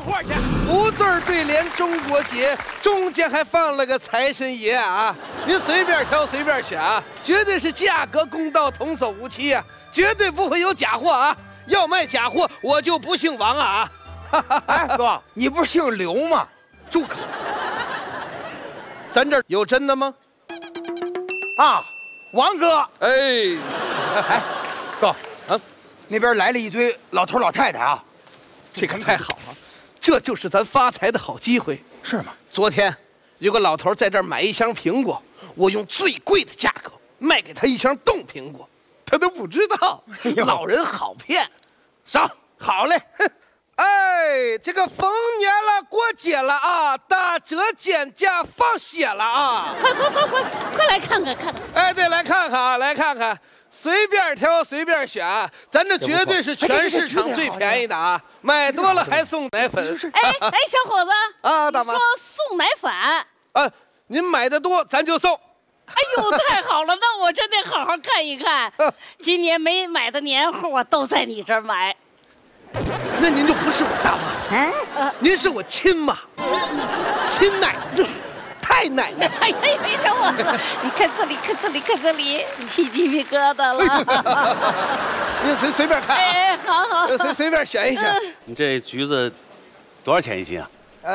活去。福字对联中国结，中间还放了个财神爷啊！您随便挑，随便选啊，绝对是价格公道，童叟无欺啊，绝对不会有假货啊！要卖假货，我就不姓王啊！ 哎，哥，你不是姓刘吗？ 住口！咱这儿有真的吗？ 啊，王哥。 哎， 哥， 啊， 那边来了一堆老头老太太啊， 这可太好了，这就是咱发财的好机会。 是吗？ 昨天有个老头在这儿买一箱苹果，我用最贵的价格卖给他一箱冻苹果，他都不知道。老人好骗，上好嘞。哎，这个逢年了，过节了啊，打折减价放血了啊！ 快来看看看看！ 哎，对，来看看啊，来看看，随便挑，随便选，咱这绝对是全市场最便宜的啊！买多了还送奶粉。 哎，小伙子啊，大妈， 说送奶粉啊，您买的多，咱就送。 哎呦，太好了，那我真得好好看一看。今年没买的年货都在你这儿买。 那您就不是我大妈，您是我亲妈，亲奶奶，太奶奶。 哎呀，小伙子，你看这里，看这里，看这里，起鸡皮疙瘩了。 您随便看啊， 哎，好， 随便选一选。 你这橘子多少钱一斤啊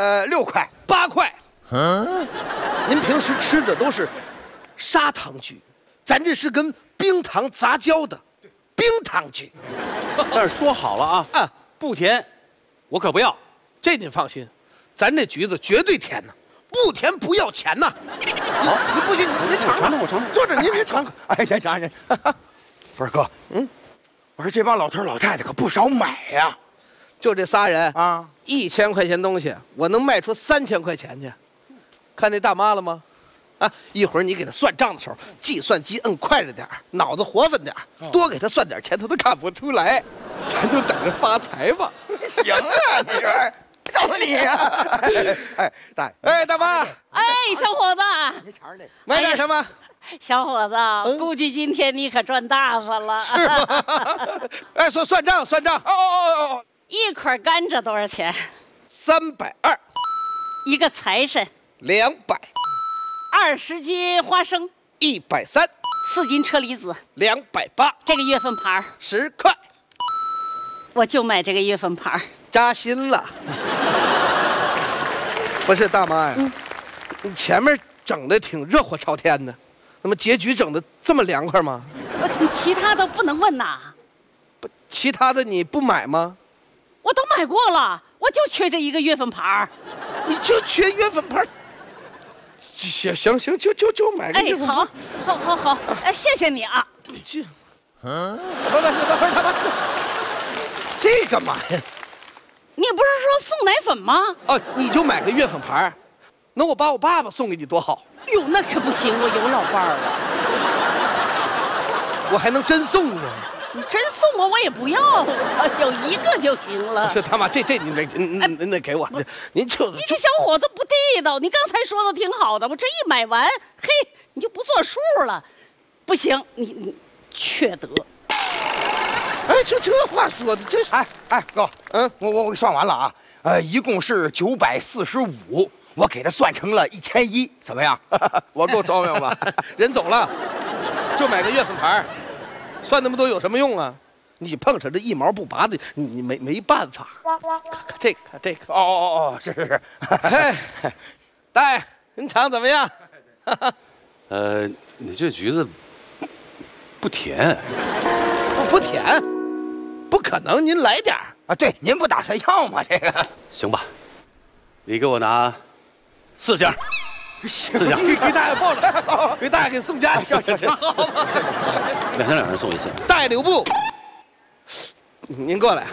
6块 8块。您平时吃的都是砂糖橘，咱这是跟冰糖杂交的冰糖橘。 但是说好了啊，不甜，我可不要。 这您放心，咱这橘子绝对甜呢，不甜不要钱呐。好，你不信您尝尝， 我尝尝。 坐着您别尝。 哎，先尝尝。不是哥，我说这帮老头老太太可不少买呀。 就这仨人啊 ，1000块钱东西，我能卖出3000块钱去。看那大妈了吗？啊，一会儿你给他算账的时候，计算机摁快着点儿，脑子活分点儿，多给他算点钱，他都看不出来。咱就等着发财吧。 行啊，你说，走你呀！哎， 大妈， 哎，小伙子， 你尝尝这， 买点什么？ 小伙子，估计今天你可赚大发了。 是吗？哎，算账。哦， 一捆甘蔗多少钱 320， 一个财神 200， ，20斤花生 130， 4斤车厘子 280， 这个月份牌 10块， 我就买这个月份牌扎心了。不是大妈呀，你前面整的挺热火朝天的，那么结局整的这么凉快吗？ 我其他的不能问呐， 不，其他的你不买吗？ 我都买过了，我就缺这一个月份牌你就缺月份牌。行，就买个哎月，份牌。 好，哎，谢谢你啊。 这，不，等会儿，大妈，这干嘛呀？ 你不是说送奶粉吗？ 哦，你就买个月份牌，那我把我爸爸送给你多好， 哟，那可不行，我有老伴儿了。 我还能真送你。 你真送我也不要，有一个就行了。 不是大妈，这您得给我，您就你这小伙子不地道，你刚才说的挺好的，我这一买完，嘿，你就不作数了，不行，你缺德。 哎，这话说的，这是哎，哥，我给算完了啊，一共是945，我给他算成了1100，怎么样？我够聪明吧？ 人走了，就买个月份牌，算那么多有什么用啊？你碰上这一毛不拔的，你没办法。看这个，看这个。 哦，是。 哎，大爷，您尝怎么样？ 你这橘子不甜， 不甜，不可能，您来点儿啊？对，您不打算要吗？这个行吧？你给我拿4箱。4箱， 给大爷抱着，给大爷给送家里。行，好吧。 2人送1箱。 大爷留步，您过来。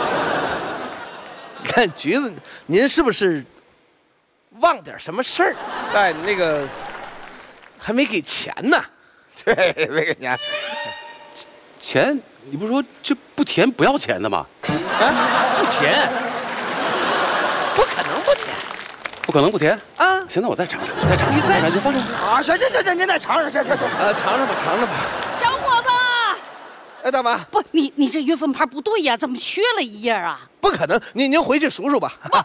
看橘子，您是不是忘点什么事儿？大爷，那个还没给钱呢。 对，没给钱。 钱，你不是说这不甜不要钱的吗？不甜， 不可能不甜。 不可能不甜啊！ 行，那我再尝尝，再尝尝， 你再放上啊！行，您再尝尝，行， 尝尝吧。 小伙子， 哎，大妈， 不，你这月份牌不对呀，怎么缺了一页啊？ 不可能，您回去数数吧。